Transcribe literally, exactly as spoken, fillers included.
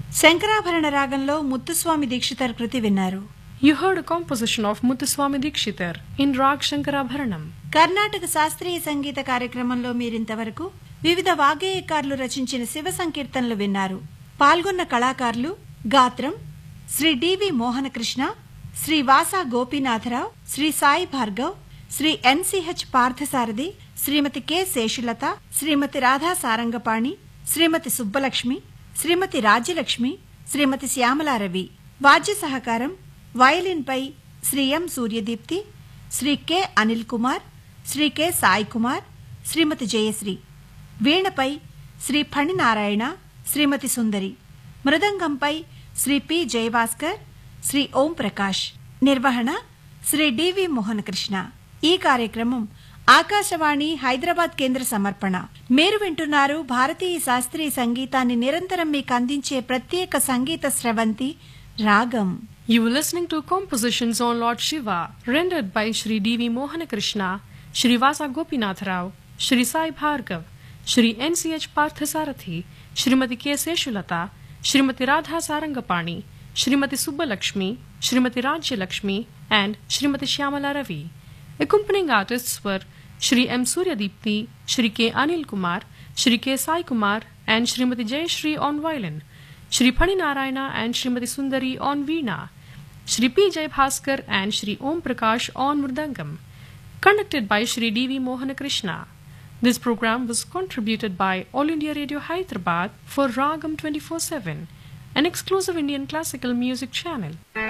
శంకరాభరణ రాగంలో ముత్తుస్వామి దీక్షితర్ కృతి విన్నారు. You heard a composition of Muthuswami Dikshitar in Rag Shankarabharanam. Karnataka శాస్త్రీయ సంగీత కార్యక్రమంలో మీరింతవరకు వివిధ వాగ్గేయకారులు రచించిన శివ సంకీర్తనలు విన్నారు. పాల్గొన్న కళాకారులు గాత్రం శ్రీ డివి మోహనకృష్ణ, శ్రీ వాసా గోపీనాథరావు, శ్రీ సాయి భార్గవ్, శ్రీ ఎన్సిహెచ్ పార్థసారథి, శ్రీమతి కె శేషులత, శ్రీమతి రాధా సారంగపాణి, శ్రీమతి సుబ్బలక్ష్మి, శ్రీమతి రాజ్యలక్ష్మి, శ్రీమతి శ్యామలారవి. వాద్య సహకారం వయలిన్ పై శ్రీ ఎం సూర్యదీప్తి, శ్రీ కె అనిల్ కుమార్, శ్రీ కె సాయి కుమార్, శ్రీమతి జయశ్రీ. వీణపై శ్రీ ఫణినారాయణ, శ్రీమతి సుందరి. మృదంగంపై శ్రీ పి జయభాస్కర్, శ్రీ ఓం ప్రకాష్. నిర్వహణ శ్రీ డివి మోహనకృష్ణ. ఈ కార్యక్రమం ఆకాశవాణి హైదరాబాద్ కేంద్ర సమర్పణ. మీరు వింటున్నారు భారతీయ శాస్త్రీయ సంగీతాన్ని నిరంతరం మీకు అందించే ప్రత్యేక సంగీత స్రవంతి రాగం. You were listening to compositions on Lord Shiva rendered by Shri D V Mohanakrishna, Shri Vasa Gopinath Rao, Shri Sai Bhargav, Shri N C H Parthasarathi, Shrimati K. Seshulata, Shrimati Radha Sarangapani, Shrimati Subbalakshmi, Shrimati Rajyalakshmi, and Shrimati Shyamala Ravi. Accompanying artists were Shri M. Suryadipti, Shri K. Anil Kumar, Shri K. Sai Kumar, and Shrimati Jayashri on violin, Shri Phani Narayana and Shrimati Sundari on veena, Shri P. Jay Bhaskar and Shri Om Prakash on mridangam. Conducted by Shri D V Mohanakrishna. This program was contributed by All India Radio Hyderabad for Ragam twenty-four seven, an exclusive Indian classical music channel.